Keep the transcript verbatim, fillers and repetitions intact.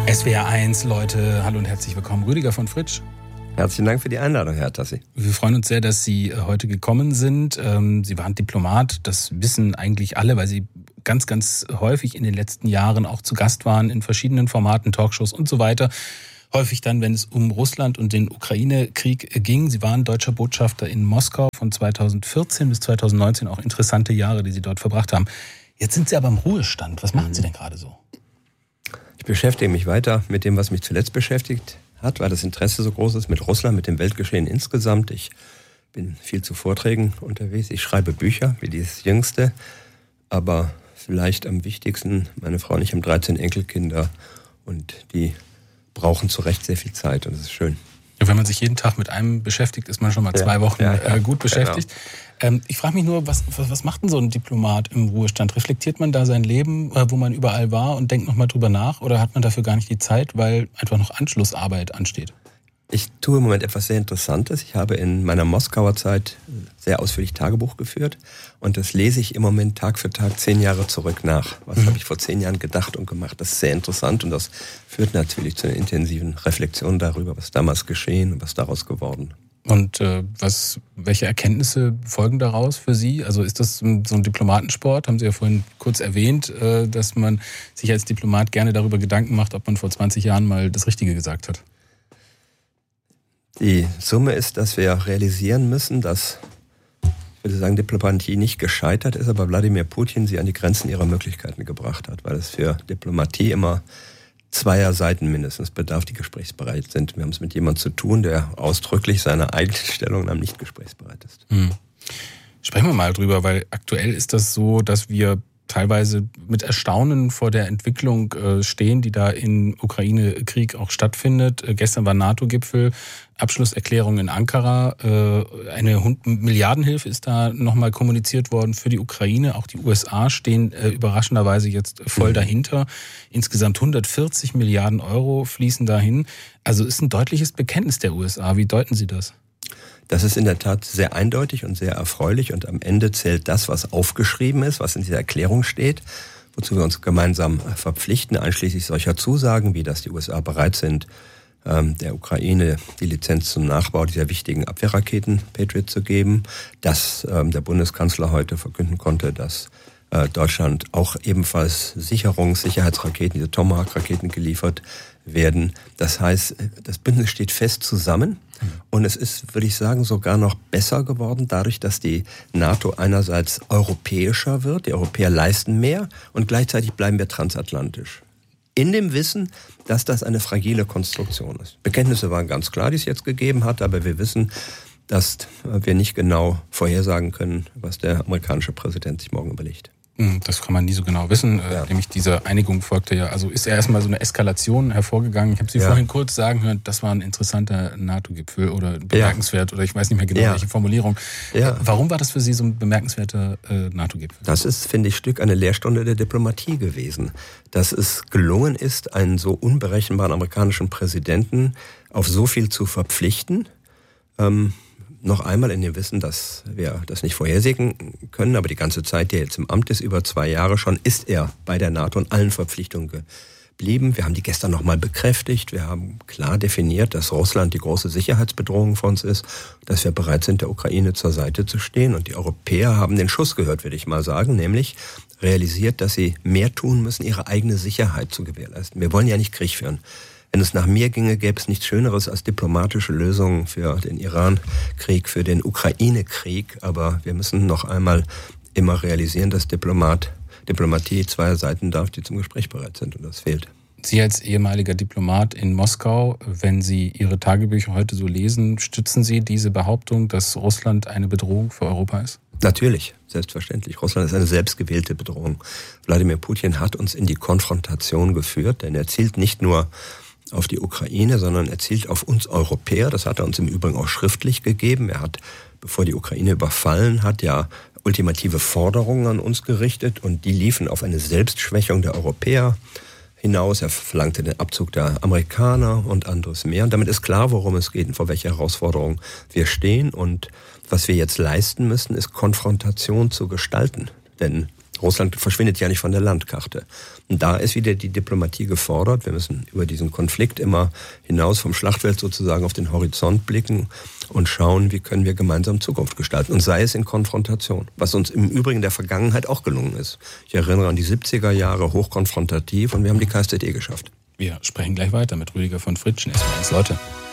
S W R eins, Leute, hallo und herzlich willkommen. Rüdiger von Fritsch. Herzlichen Dank für die Einladung, Herr Tassi. Wir freuen uns sehr, dass Sie heute gekommen sind. Sie waren Diplomat, das wissen eigentlich alle, weil Sie ganz, ganz häufig in den letzten Jahren auch zu Gast waren in verschiedenen Formaten, Talkshows und so weiter. Häufig dann, wenn es um Russland und den Ukraine-Krieg ging. Sie waren deutscher Botschafter in Moskau von zweitausendvierzehn bis zweitausendneunzehn, auch interessante Jahre, die Sie dort verbracht haben. Jetzt sind Sie aber im Ruhestand. Was machen Sie denn gerade so? Ich beschäftige mich weiter mit dem, was mich zuletzt beschäftigt hat, weil das Interesse so groß ist mit Russland, mit dem Weltgeschehen insgesamt. Ich bin viel zu Vorträgen unterwegs. Ich schreibe Bücher, wie dieses jüngste. Aber vielleicht am wichtigsten, meine Frau und ich haben dreizehn Enkelkinder und die brauchen zu Recht sehr viel Zeit und das ist schön. Ja, wenn man sich jeden Tag mit einem beschäftigt, ist man schon mal zwei ja, Wochen ja, ja, gut beschäftigt. Genau. Ähm, ich frage mich nur, was, was, was macht denn so ein Diplomat im Ruhestand? Reflektiert man da sein Leben, wo man überall war und denkt nochmal drüber nach? Oder hat man dafür gar nicht die Zeit, weil einfach noch Anschlussarbeit ansteht? Ich tue im Moment etwas sehr Interessantes. Ich habe in meiner Moskauer Zeit sehr ausführlich Tagebuch geführt und das lese ich im Moment Tag für Tag zehn Jahre zurück nach. Was mhm. habe ich vor zehn Jahren gedacht und gemacht? Das ist sehr interessant und das führt natürlich zu einer intensiven Reflexion darüber, was damals geschehen und was daraus geworden. Und äh, was, welche Erkenntnisse folgen daraus für Sie? Also ist das so ein Diplomatensport? Haben Sie ja vorhin kurz erwähnt, äh, dass man sich als Diplomat gerne darüber Gedanken macht, ob man vor zwanzig Jahren mal das Richtige gesagt hat. Die Summe ist, dass wir realisieren müssen, dass, ich würde sagen, Diplomatie nicht gescheitert ist, aber Wladimir Putin sie an die Grenzen ihrer Möglichkeiten gebracht hat, weil es für Diplomatie immer zweier Seiten mindestens bedarf, die gesprächsbereit sind. Wir haben es mit jemandem zu tun, der ausdrücklich seiner eigenen Stellungnahme nicht gesprächsbereit ist. Hm. Sprechen wir mal drüber, weil aktuell ist das so, dass wir teilweise mit Erstaunen vor der Entwicklung äh, stehen, die da im Ukraine-Krieg auch stattfindet. Äh, gestern war NATO-Gipfel, Abschlusserklärung in Ankara. Äh, eine Hund- Milliardenhilfe ist da nochmal kommuniziert worden für die Ukraine. Auch die U S A stehen äh, überraschenderweise jetzt voll dahinter. Insgesamt hundertvierzig Milliarden Euro fließen dahin. Also ist ein deutliches Bekenntnis der U S A. Wie deuten Sie das? Das ist in der Tat sehr eindeutig und sehr erfreulich und am Ende zählt das, was aufgeschrieben ist, was in dieser Erklärung steht, wozu wir uns gemeinsam verpflichten, einschließlich solcher Zusagen, wie dass die U S A bereit sind, der Ukraine die Lizenz zum Nachbau dieser wichtigen Abwehrraketen Patriot zu geben, dass der Bundeskanzler heute verkünden konnte, dass Deutschland auch ebenfalls Sicherungs-, Sicherheitsraketen, diese Tomahawk-Raketen geliefert werden. Das heißt, das Bündnis steht fest zusammen und es ist, würde ich sagen, sogar noch besser geworden, dadurch, dass die NATO einerseits europäischer wird, die Europäer leisten mehr und gleichzeitig bleiben wir transatlantisch. In dem Wissen, dass das eine fragile Konstruktion ist. Bekenntnisse waren ganz klar, die es jetzt gegeben hat, aber wir wissen, dass wir nicht genau vorhersagen können, was der amerikanische Präsident sich morgen überlegt. Das kann man nie so genau wissen. Ja. Äh, nämlich diese Einigung folgte ja, also ist ja erstmal so eine Eskalation hervorgegangen. Ich habe Sie ja. vorhin kurz sagen hören, das war ein interessanter NATO-Gipfel oder bemerkenswert ja. oder ich weiß nicht mehr genau, ja. welche Formulierung. Ja. Warum war das für Sie so ein bemerkenswerter äh, NATO-Gipfel? Das ist, finde ich, Stück eine Lehrstunde der Diplomatie gewesen. Dass es gelungen ist, einen so unberechenbaren amerikanischen Präsidenten auf so viel zu verpflichten. Ähm, Noch einmal in dem Wissen, dass wir das nicht vorhersehen können, aber die ganze Zeit, die er jetzt im Amt ist, über zwei Jahre schon, ist er bei der NATO und allen Verpflichtungen geblieben. Wir haben die gestern nochmal bekräftigt. Wir haben klar definiert, dass Russland die große Sicherheitsbedrohung für uns ist, dass wir bereit sind, der Ukraine zur Seite zu stehen. Und die Europäer haben den Schuss gehört, würde ich mal sagen, nämlich realisiert, dass sie mehr tun müssen, ihre eigene Sicherheit zu gewährleisten. Wir wollen ja nicht Krieg führen. Wenn es nach mir ginge, gäbe es nichts Schöneres als diplomatische Lösungen für den Iran-Krieg, für den Ukraine-Krieg. Aber wir müssen noch einmal immer realisieren, dass Diplomat, Diplomatie zweier Seiten darf, die zum Gespräch bereit sind. Und das fehlt. Sie als ehemaliger Diplomat in Moskau, wenn Sie Ihre Tagebücher heute so lesen, stützen Sie diese Behauptung, dass Russland eine Bedrohung für Europa ist? Natürlich, selbstverständlich. Russland ist eine selbstgewählte Bedrohung. Wladimir Putin hat uns in die Konfrontation geführt, denn er zielt nicht nur auf die Ukraine, sondern er zielt auf uns Europäer. Das hat er uns im Übrigen auch schriftlich gegeben. Er hat, bevor die Ukraine überfallen hat, ja ultimative Forderungen an uns gerichtet und die liefen auf eine Selbstschwächung der Europäer hinaus. Er verlangte den Abzug der Amerikaner und anderes mehr. Und damit ist klar, worum es geht und vor welcher Herausforderung wir stehen. Und was wir jetzt leisten müssen, ist Konfrontation zu gestalten. Denn Russland verschwindet ja nicht von der Landkarte. Und da ist wieder die Diplomatie gefordert. Wir müssen über diesen Konflikt immer hinaus vom Schlachtfeld sozusagen auf den Horizont blicken und schauen, wie können wir gemeinsam Zukunft gestalten. Und sei es in Konfrontation, was uns im Übrigen der Vergangenheit auch gelungen ist. Ich erinnere an die siebziger Jahre, hochkonfrontativ, und wir haben die K S Z E geschafft. Wir sprechen gleich weiter mit Rüdiger von Fritschen, S W R eins Leute.